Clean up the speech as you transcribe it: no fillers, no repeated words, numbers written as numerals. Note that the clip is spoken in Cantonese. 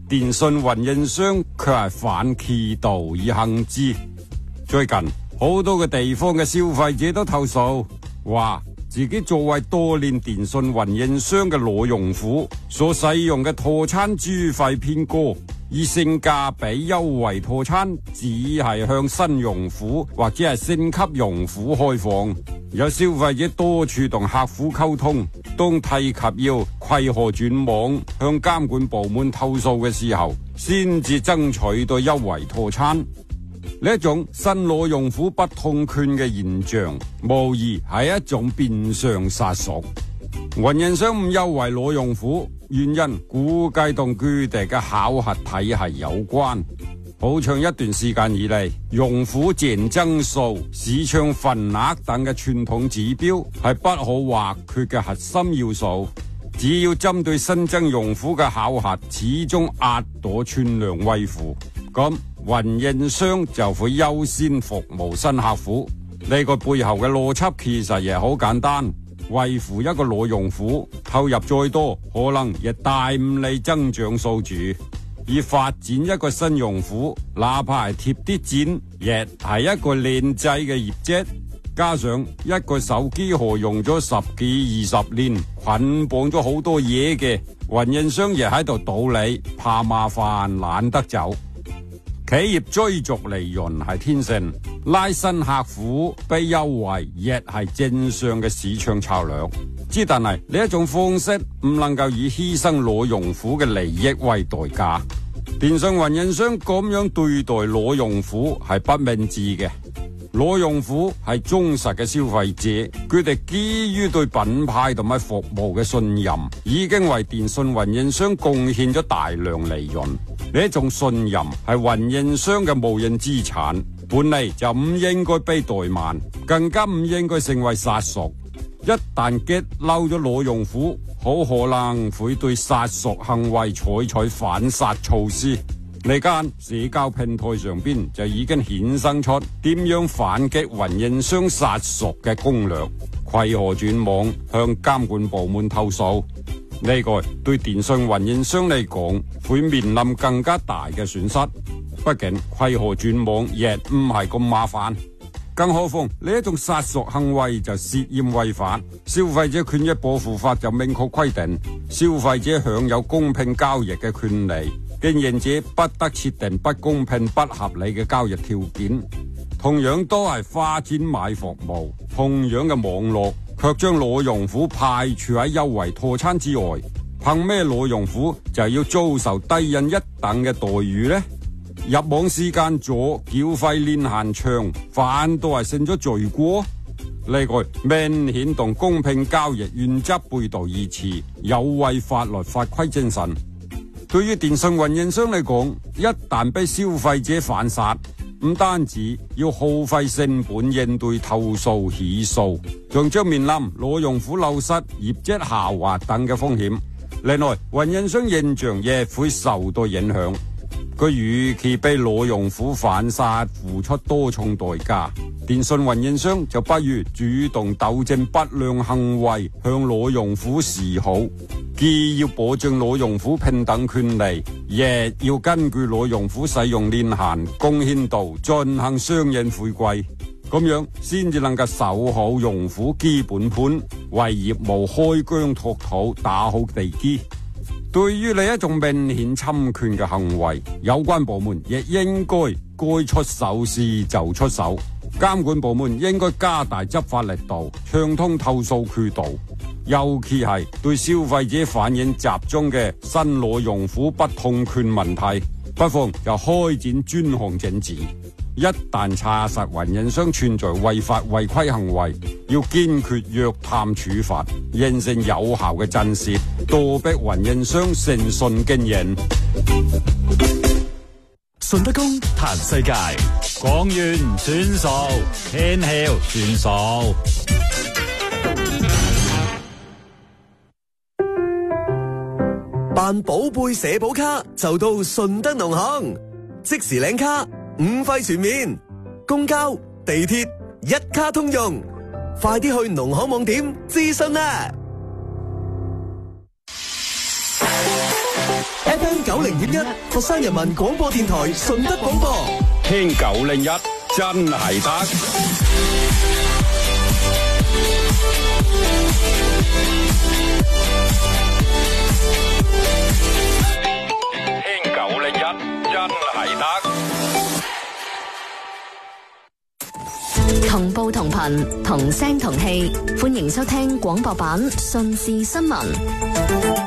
電信運營商卻係反其道而行之。最近好多嘅地方嘅消費者都投訴，話自己作為多年電信運營商嘅老用戶，所使用嘅套餐資費偏高，而性價比優惠套餐只係向新用戶或者係升級用戶開放。有消費者多處同客服溝通，當提及要攜河轉網向監管部門投訴嘅時候，先至爭取到優惠套餐。呢一種新老用戶不通權嘅現象，無疑係一種變相殺熟。運營商唔優惠老用戶，原因估計同佢哋嘅考核體系有關。好長一段時間以嚟，用戶淨增數、市場份額等嘅傳統指標係不可或缺嘅核心要素。只要針對新增用戶嘅考核，始終壓倒存量維護，咁運營商就會優先服務新客戶。呢個背後嘅邏輯其實亦好簡單，維護一個老用戶，投入再多，可能亦帶唔嚟增長數字。而發展一個新用戶，哪怕係貼啲錢，亦係一個靚仔嘅業績。加上一個手機殼用咗10幾20年，捆綁咗好多嘢嘅運營商亦喺度道理，怕麻煩懶得走。企業追逐利潤係天性，拉新客戶俾優惠亦係正常嘅市場策略。之但係呢一種方式唔能夠以犧牲老用戶嘅利益為代價。電信運營商咁樣對待老用戶係不明智嘅。老用戶係忠實嘅消費者，佢哋基於對品牌同埋服務嘅信任，已經為電信運營商貢獻咗大量利潤。呢一種信任係運營商嘅無形資產，本嚟就唔應該被怠慢，更加唔應該成為殺熟。一旦激嬲咗老用戶，好可能會對殺熟行為採取反殺措施。呢間社交平台上邊就已經衍生出點樣反擊運營商殺熟嘅攻略，攜河轉網向監管部門投訴。呢個對電信運營商嚟講會面臨更加大嘅損失，畢竟攜河轉網亦唔係咁麻煩。更何況呢一種殺熟行為就涉嫌違法，消費者權益保護法就明確規定，消費者享有公平交易嘅權利。經營者不得設定不公平不合理嘅交易條件。同樣都係花錢買服務，同樣嘅網絡卻將老用戶排除喺優惠套餐之外，憑咩老用戶就要遭受低人一等嘅待遇呢？入網時間左，繳費年限長，反倒係成咗罪過。呢個明顯同公平交易原則背道而馳，有違法律法規精神。對於電信運營商嚟講，一旦被消費者反殺，唔單止要耗費成本應對投訴起訴，仲將面臨老用戶流失、業績下滑等嘅風險。另外，運營商形象亦會受到影響。佢與其被老用戶反殺付出多重代價，電信運營商就不如主動糾正不良行為，向老用戶示好。既要保障老用戶平等權利，亦要根據老用戶使用年限、貢獻度進行相應回饋，咁樣先至能夠守好用戶基本盤，為業務開疆拓土打好地基。對於呢一種明顯侵權嘅行為，有關部門亦應該出手時就出手，監管部門應該加大執法力度，暢通投訴渠道。尤其係對消費者反映集中嘅新老用戶不通權問題，不妨就開展專項整治。一旦查實運營商存在違法違規行為，要堅決約談處罰，形成有效嘅震懾，躲逼運營商誠信經營。 順德公談世界，講完算數，天曉算數。 辦寶貝社保卡就到順德農行，即時領卡5費全面，公交、地鐵一卡通用，快啲去農行網點諮詢啦！ FM 90.1佛山人民廣播電台順德廣播， 聽901真係得。聽901真係得。 同步同頻，同聲同氣，歡迎收聽廣播版順事新聞。